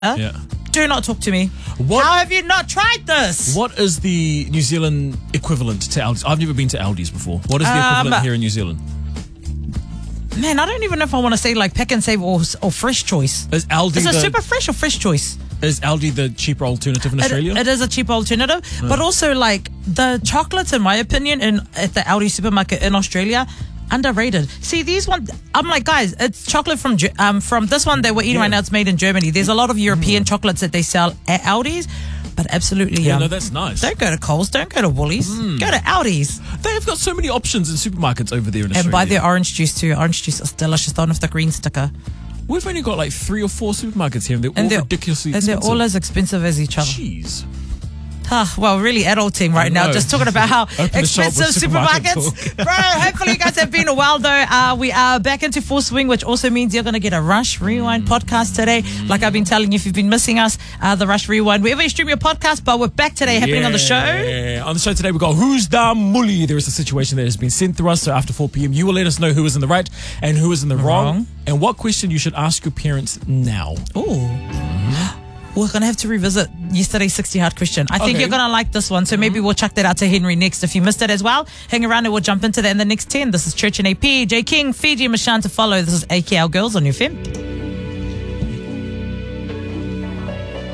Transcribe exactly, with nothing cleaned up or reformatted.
Uh, Yeah. Do not talk to me. What- How have you not tried this? What is the New Zealand equivalent to Aldi's? I've never been to Aldi's before. What is the Um, equivalent here in New Zealand? Man, I don't even know if I want to say like Pack and Save or, or Fresh Choice. Is Aldi Is it the, Super Fresh or Fresh Choice? is Aldi the cheaper alternative in It- Australia? it is a cheap alternative, but also like the chocolates, in my opinion, in at the Aldi supermarket in Australia, underrated. See, these ones, I'm like, guys, it's chocolate from Ge- um from this one that we're eating Yeah. right now. It's made in Germany. There's a lot of European chocolates that they sell at Aldi's, but absolutely, yeah, um, no, that's nice. don't go to Coles, don't go to Woolies, go to Aldi's They've got so many options in supermarkets over there in Australia. and buy their orange juice too. Orange juice is delicious, the one with the green sticker, We've only got like three or four supermarkets here, and they're and all they're ridiculously and expensive. they're all as expensive as each other. Jeez. Ah, well, really adulting right I now. know. Just talking about how Open the shop with expensive supermarket supermarkets. Bro, hopefully you guys have been a while though. Uh, we are back into full swing, which also means you're going to get a Rush Rewind podcast today. Like I've been telling you, if you've been missing us, uh, the Rush Rewind, wherever you stream your podcast, but we're back today happening on the show. Yeah. On the show today, we've got Who's Da Mully. There is a situation that has been sent through us. So after four p.m., you will let us know who is in the right and who is in the wrong, Wrong. and what question you should ask your parents now. Ooh. We're going to have to revisit yesterday's sixty hard question. I think Okay. you're going to like this one. So maybe we'll chuck that out to Henry next. If you missed it as well, hang around and we'll jump into that in the next ten. This is Church and A P, J King, Fiji and Mashan to follow. This is A K L Girls on your F M.